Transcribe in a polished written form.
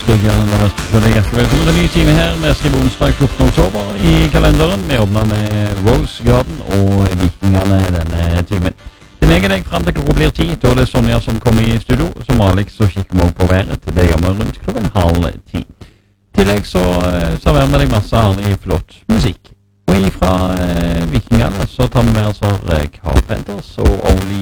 ønsker gjerne selvfølgelig hjertelig velkommen til en ny time her. Vi skriver onsdag 14. oktober i kalenderen. Vi åpner med Rose Garden og Vikingene denne timen. Til meg er jeg frem til klokka blir 10. Da er det Sonja som kommer i studio. Som Alex så kikker vi også på været til det gjør vi rundt klokken 9:30. I tillegg så serverer vi deg masse herlig flott musikk. Og ifra Vikingene så tar vi med oss Carpenters og Only